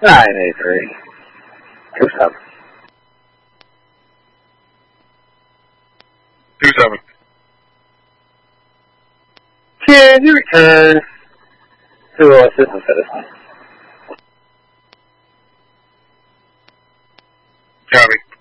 983. 27. 27. Can you return to assistant citizen? Copy.